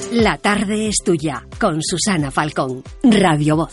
La tarde es tuya, con Susana Falcón, Radio Voz.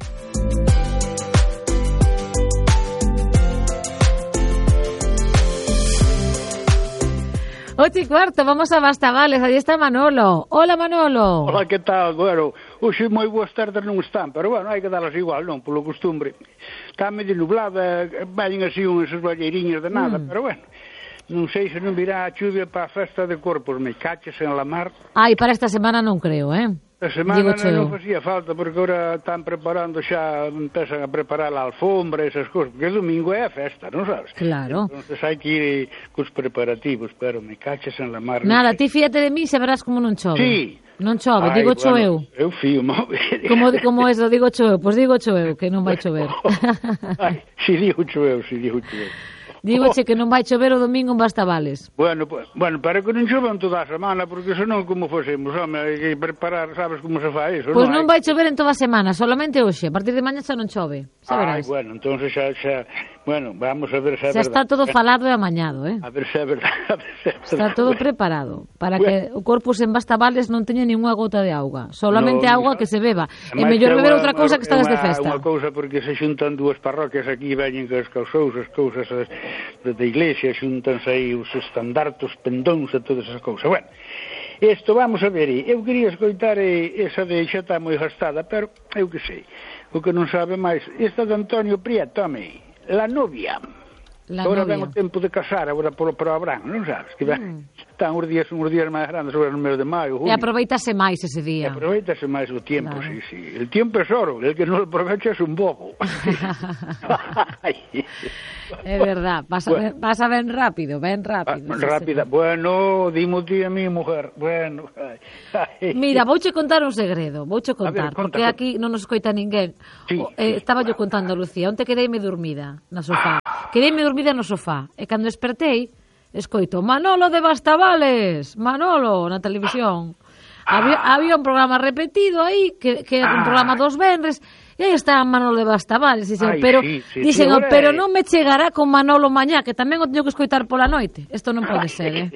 8:15, vamos a Bastavales, aí está Manolo. Hola, Manolo. Hola, que tal? Bueno, hoxe moi boas tardes non están, pero bueno, hai que dalas igual, non, polo costumbre. Está medio nublada, vayan así unhas balleiriñas de nada, pero bueno, non sei se non virá a chuvia para a festa de Corpus, me caches en la mar. Ai, para esta semana non creo, A semana non facía falta, porque agora están preparando xa, empezan a preparar a alfombra e esas cousas, porque o domingo é a festa, non sabes? Claro. Entonces hai que ir cos preparativos, pero me caches en la mar. Nada, ti fíate de mí, se verás como non chove. Sí. Non chove, digo cho eu. Eu fío, móvil. Como eso, digo cho eu, pois digo cho eu, que non vai chover. Ai, si digo cho eu. Dígoche que non vai chover o domingo en Bastavales. Bueno, para que non chove en toda a semana, porque senón como fosemos, home, hai que preparar, sabes como se fai iso, Pois non vai chover en toda a semana, solamente hoxe, a partir de mañá xa non chove, xa verás. Bueno, entonces xa, bueno, vamos a ver se é verdade. Xa está todo falado e amañado, A ver se é verdade. Está todo preparado, para que o Corpus en Bastavales non teña ninguna gota de auga, solamente auga que se beba, e mellor beber outra cousa que está desde festa. Unha cousa porque se xuntan dúas parroquias aquí, veñen que as cousas da iglesia, xuntanse aí os estandartos, pendóns e todas esas cousas. Bueno, isto vamos a ver, eu quería escoitar esa de xa está moi gastada, pero eu que sei, o que non sabe máis, esta de Antonio Prieto, la novia. Agora ven o tempo de casar, agora polo Abraham, non sabes? Que están uns días máis grandes, agora no mes de maio, junio. E aproveitase máis ese día. Aproveitase máis o tiempo, claro. Sí. El tiempo es oro, el que non lo aprovecha es un bobo. É verdad, pasa ben rápido. Rápida, bueno, dimo ti a mi mujer, bueno. Mira, vouche contar un segredo, contar, porque aquí non nos escoita ninguén. Estaba yo contando a Lucía, onte quedeime dormida no sofá, e cando despertei, escoito, Manolo de Bastavales, Manolo, na televisión. Había un programa repetido aí, que era un programa dos venres, e aí está Manolo de Bastavales, pero non me chegará con Manolo mañá, que tamén o teño que escoitar pola noite. Isto non pode ser,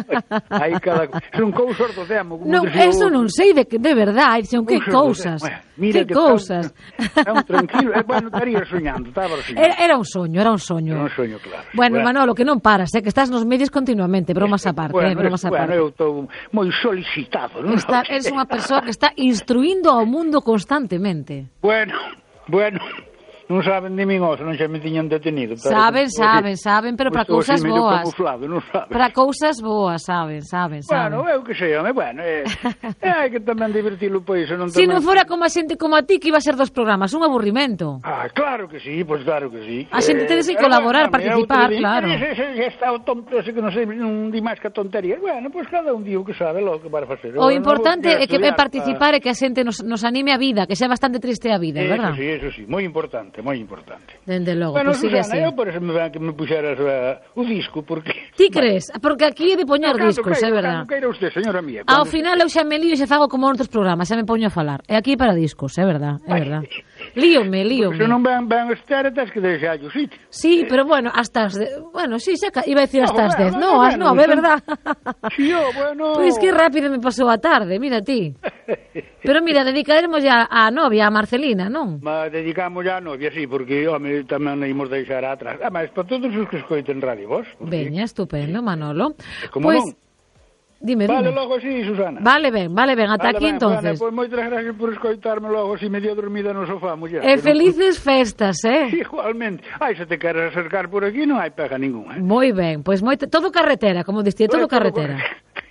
Son cousas do demo. Non, eso non sei, de verdade, son que cousas. Que cousas. Tranquilo, bueno, estaría soñando, Era un soño. Era un soño, claro. Bueno, Manolo, que non paras, que estás nos medios continuamente, bromas aparte, bromas aparte. Bueno, eu estou moi solicitado, non? Eres unha persoa que está instruindo ao mundo constantemente. Bueno, non saben de min oso, non xa me tiñan detenido. Saben, pero para cousas boas. Para cousas boas, saben. Bueno, eu que sei, hai que tamén divertilo pois. Se non fora como a xente como a ti, que iba a ser dos programas, un aburrimento. Claro que sí, claro que sí. A xente tedes que colaborar, participar, claro. Está o tonto, ese que non sei, non di máis que tontería. Bueno, pois cada un di o que sabe, lo que para facer. O importante é que participar e que a xente nos anime a vida, que xa bastante triste a vida, verdad? Eso sí, moi importante. Dende logo, bueno, pues sigue Susana, así. Eu por eso me van que me puxeras o disco, porque... Ti crees? Porque aquí é de poñer discos, é verdad. Cando queira usted, señora mía. Ao final eu xa me lío e xa fago como outros programas, xa me poño a falar. E aquí para discos, é verdad. Líome. Se non van estar, tens que deixar o sitio. Sí, pero bueno, hasta as... Bueno, sí, iba a decir hasta as 10. No, as 9, é verdad. Sí, bueno... Pois que rápido me pasou a tarde, mira ti. Pero mira, dedicaremos ya a novia, a Marcelina, non? Dedicamos ya a novia, sí, porque home, tamén imos deixar atrás. Mas para todos os que escoiten Radio Voz. Veña, estupendo, Manolo. Como non? Dime. Vale logo así, Susana. Vale ben, ata aquí entonces. Pois moitas gracias por escoitarme logo así medio dormida no sofá, muller. E felices festas, Igualmente. Se te queres acercar por aquí non hai pega ninguna. Moi ben, pois todo carretera, como diste, todo carretera.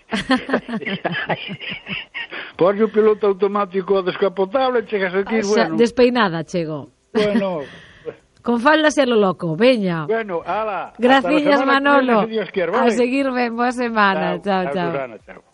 Porque o piloto automático descapotable, chegas aquí, bueno. Despeinada chego. Bueno. Con faldas e lo loco, veña. Bueno, ala. Graciñas, Manolo. Vale. A seguir ben, boa semana. Chao. Susana, chao.